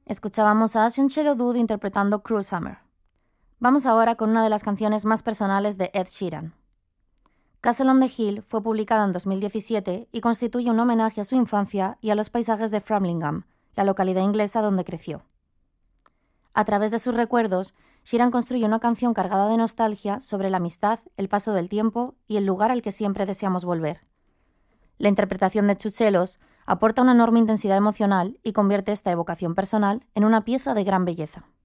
Escuchábamos a Ashenchelo Dude interpretando Cruel Summer. Vamos ahora con una de las canciones más personales de Ed Sheeran. Castle on the Hill fue publicada en 2017 y constituye un homenaje a su infancia y a los paisajes de Framlingham, la localidad inglesa donde creció. A través de sus recuerdos, Sheeran construye una canción cargada de nostalgia sobre la amistad, el paso del tiempo y el lugar al que siempre deseamos volver. La interpretación de Chuchelos aporta una enorme intensidad emocional y convierte esta evocación personal en una pieza de gran belleza.